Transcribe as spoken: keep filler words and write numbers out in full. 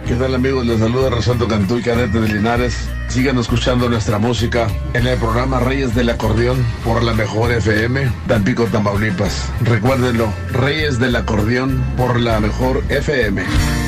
¿Qué tal, amigos? Les saluda Rosaldo Cantú y Cadete de Linares. Sigan escuchando nuestra música en el programa Reyes del Acordeón por la Mejor F M, Tampico, Tamaulipas. Recuérdenlo, Reyes del Acordeón por la Mejor F M.